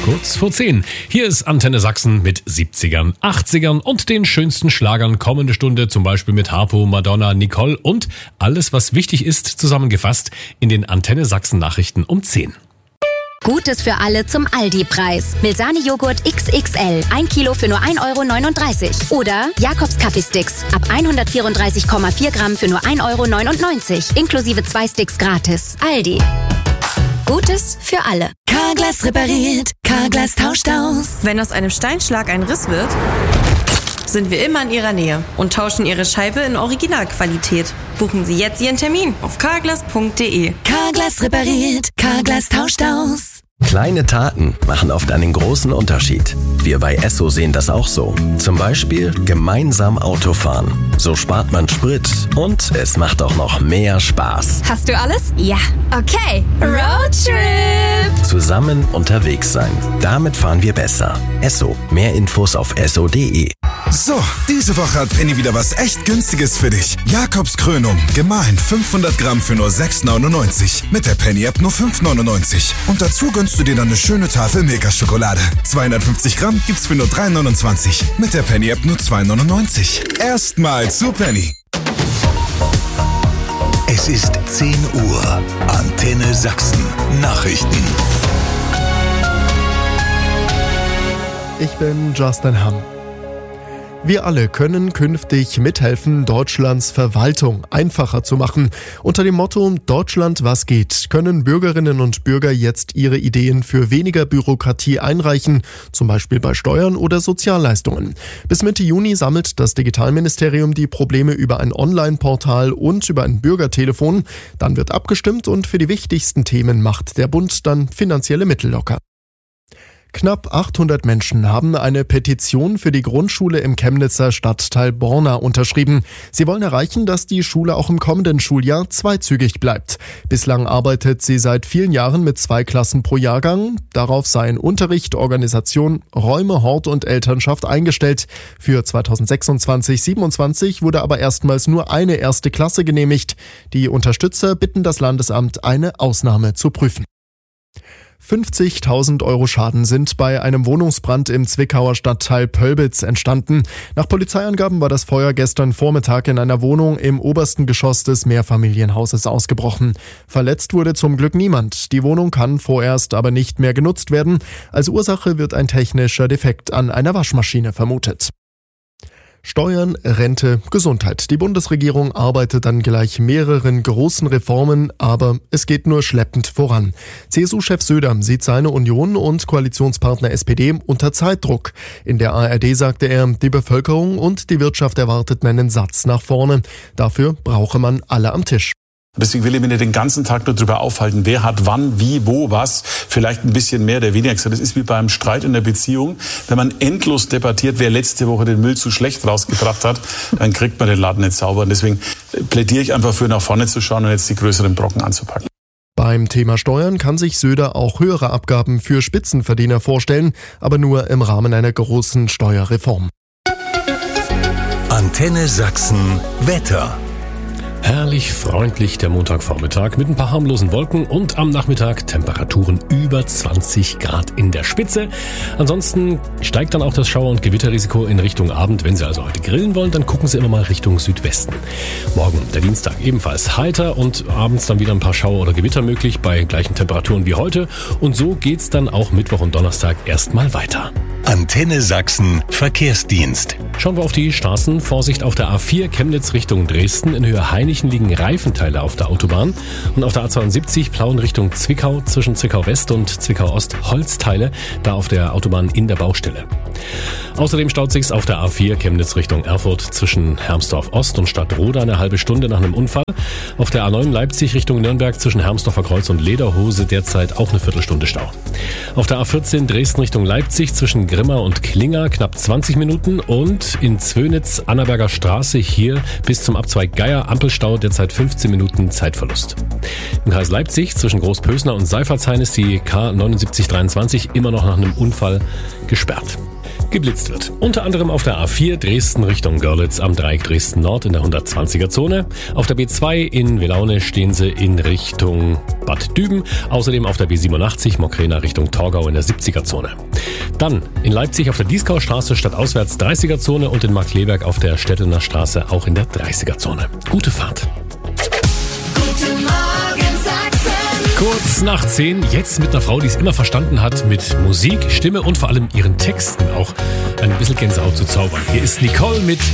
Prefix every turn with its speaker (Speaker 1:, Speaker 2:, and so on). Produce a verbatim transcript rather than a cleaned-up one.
Speaker 1: Kurz vor zehn. Hier ist Antenne Sachsen mit siebzigern, achtzigern und den schönsten Schlagern. Kommende Stunde zum Beispiel mit Harpo, Madonna, Nicole und alles, was wichtig ist, zusammengefasst in den Antenne Sachsen Nachrichten um zehn.
Speaker 2: Gutes für alle zum Aldi-Preis. Milsani-Joghurt X X L. ein Kilo für nur ein Euro neununddreißig. Oder Jakobs Kaffeesticks. Ab hundertvierunddreißig Komma vier Gramm für nur ein Euro neunundneunzig. Inklusive zwei Sticks gratis. Aldi. Gutes für alle.
Speaker 3: Carglass repariert. Carglass tauscht aus.
Speaker 4: Wenn aus einem Steinschlag ein Riss wird, sind wir immer in Ihrer Nähe und tauschen Ihre Scheibe in Originalqualität. Buchen Sie jetzt Ihren Termin auf carglass punkt de.
Speaker 3: Carglass repariert. Carglass tauscht aus.
Speaker 5: Kleine Taten machen oft einen großen Unterschied. Wir bei Esso sehen das auch so. Zum Beispiel gemeinsam Autofahren. So spart man Sprit und es macht auch noch mehr Spaß.
Speaker 6: Hast du alles? Ja. Okay. Roadtrip!
Speaker 5: Zusammen unterwegs sein. Damit fahren wir besser. Esso. Mehr Infos auf esso punkt de.
Speaker 7: So, diese Woche hat Penny wieder was echt Günstiges für dich. Jakobs Krönung, gemahlen fünfhundert Gramm für nur sechs neunundneunzig. Mit der Penny-App nur fünf neunundneunzig. Und dazu gönnst du dir dann eine schöne Tafel Milka-Schokolade. zweihundertfünfzig Gramm gibt's für nur drei neunundzwanzig. Mit der Penny-App nur zwei neunundneunzig. Erstmal zu Penny.
Speaker 8: Es ist zehn Uhr. Antenne Sachsen. Nachrichten.
Speaker 9: Ich bin Justin Hamm. Wir alle können künftig mithelfen, Deutschlands Verwaltung einfacher zu machen. Unter dem Motto Deutschland was geht, können Bürgerinnen und Bürger jetzt ihre Ideen für weniger Bürokratie einreichen, zum Beispiel bei Steuern oder Sozialleistungen. Bis Mitte Juni sammelt das Digitalministerium die Probleme über ein Online-Portal und über ein Bürgertelefon. Dann wird abgestimmt und für die wichtigsten Themen macht der Bund dann finanzielle Mittel locker. Knapp achthundert Menschen haben eine Petition für die Grundschule im Chemnitzer Stadtteil Borna unterschrieben. Sie wollen erreichen, dass die Schule auch im kommenden Schuljahr zweizügig bleibt. Bislang arbeitet sie seit vielen Jahren mit zwei Klassen pro Jahrgang. Darauf seien Unterricht, Organisation, Räume, Hort und Elternschaft eingestellt. Für zweitausendsechsundzwanzig siebenundzwanzig wurde aber erstmals nur eine erste Klasse genehmigt. Die Unterstützer bitten das Landesamt, eine Ausnahme zu prüfen. fünfzigtausend Euro Schaden sind bei einem Wohnungsbrand im Zwickauer Stadtteil Pölbitz entstanden. Nach Polizeiangaben war das Feuer gestern Vormittag in einer Wohnung im obersten Geschoss des Mehrfamilienhauses ausgebrochen. Verletzt wurde zum Glück niemand. Die Wohnung kann vorerst aber nicht mehr genutzt werden. Als Ursache wird ein technischer Defekt an einer Waschmaschine vermutet. Steuern, Rente, Gesundheit. Die Bundesregierung arbeitet an gleich mehreren großen Reformen, aber es geht nur schleppend voran. C S U-Chef Söder sieht seine Union und Koalitionspartner S P D unter Zeitdruck. In der A R D sagte er, die Bevölkerung und die Wirtschaft erwarteten einen Satz nach vorne. Dafür brauche man alle am Tisch.
Speaker 10: Deswegen will ich mich nicht den ganzen Tag nur darüber aufhalten, wer hat wann, wie, wo, was, vielleicht ein bisschen mehr, der weniger gesagt. Das ist wie beim Streit in der Beziehung. Wenn man endlos debattiert, wer letzte Woche den Müll zu schlecht rausgebracht hat, dann kriegt man den Laden nicht sauber. Und deswegen plädiere ich einfach für nach vorne zu schauen und jetzt die größeren Brocken anzupacken.
Speaker 9: Beim Thema Steuern kann sich Söder auch höhere Abgaben für Spitzenverdiener vorstellen, aber nur im Rahmen einer großen Steuerreform.
Speaker 8: Antenne Sachsen Wetter.
Speaker 1: Herrlich freundlich der Montagvormittag mit ein paar harmlosen Wolken und am Nachmittag Temperaturen über zwanzig Grad in der Spitze. Ansonsten steigt dann auch das Schauer- und Gewitterrisiko in Richtung Abend. Wenn Sie also heute grillen wollen, dann gucken Sie immer mal Richtung Südwesten. Morgen, der Dienstag, ebenfalls heiter und abends dann wieder ein paar Schauer oder Gewitter möglich bei gleichen Temperaturen wie heute. Und so geht's dann auch Mittwoch und Donnerstag erstmal weiter.
Speaker 8: Antenne Sachsen Verkehrsdienst.
Speaker 1: Schauen wir auf die Straßen. Vorsicht auf der A vier Chemnitz Richtung Dresden. In Höhe Hainichen liegen Reifenteile auf der Autobahn. Und auf der A zweiundsiebzig Plauen Richtung Zwickau zwischen Zwickau West und Zwickau Ost Holzteile, da auf der Autobahn in der Baustelle. Außerdem staut sich's auf der A vier Chemnitz Richtung Erfurt zwischen Hermsdorf Ost und Stadtroda eine halbe Stunde nach einem Unfall. Auf der A neun Leipzig Richtung Nürnberg zwischen Hermsdorfer Kreuz und Lederhose derzeit auch eine Viertelstunde Stau. Auf der A vierzehn Dresden Richtung Leipzig zwischen Grimma und Klinger knapp zwanzig Minuten und in Zwönitz Annaberger Straße hier bis zum Abzweig Geier Ampelstau derzeit fünfzehn Minuten Zeitverlust. Im Kreis Leipzig zwischen Großpösner und Seifertshain ist die K neunundsiebzig dreiundzwanzig immer noch nach einem Unfall gesperrt. geblitzt wird. Unter anderem auf der A vier Dresden Richtung Görlitz am Dreieck Dresden Nord in der hundertzwanziger Zone. Auf der B zwei in Welaune stehen sie in Richtung Bad Düben. Außerdem auf der B siebenundachtzig Mokrena Richtung Torgau in der siebziger Zone. Dann in Leipzig auf der Dieskaustraße stadtauswärts dreißiger Zone und in Markkleeberg auf der Stettener Straße auch in der dreißiger Zone. Gute Fahrt.
Speaker 3: Guten Morgen, Sachsen.
Speaker 1: Kurz nach zehn, jetzt mit einer Frau, die es immer verstanden hat, mit Musik, Stimme und vor allem ihren Texten auch ein bisschen Gänsehaut zu zaubern. Hier ist Nicole mit